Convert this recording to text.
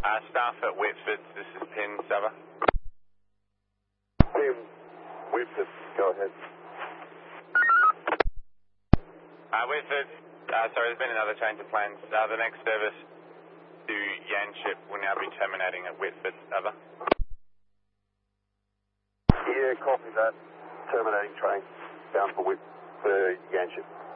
Staff at Whitford, this is Pin Sava. Pin Whitford, go ahead. Whitford, sorry, there's been another change of plans. The next service to Yanship will now be terminating at Whitford, Sava. Yeah, copy that. Terminating train bound for Yanship.